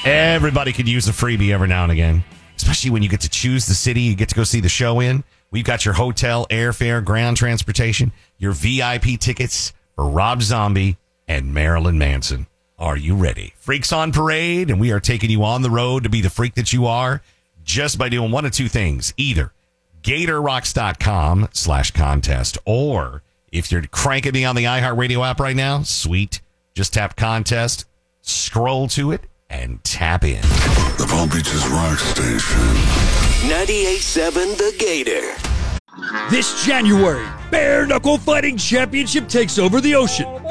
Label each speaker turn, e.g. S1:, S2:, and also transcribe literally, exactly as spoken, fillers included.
S1: Everybody could use a freebie every now and again, especially when you get to choose the city you get to go see the show in. We've got your hotel, airfare, ground transportation, your V I P tickets for Rob Zombie and Marilyn Manson. Are you ready? Freaks on Parade, and we are taking you on the road to be the freak that you are just by doing one of two things. Either GatorRocks.com slash contest, or if you're cranking me on the iHeartRadio app right now, sweet, just tap contest, scroll to it, and tap in.
S2: The Palm Beaches Rock Station.
S3: ninety-eight point seven The Gator.
S4: This January, Bare Knuckle Fighting Championship takes over the ocean.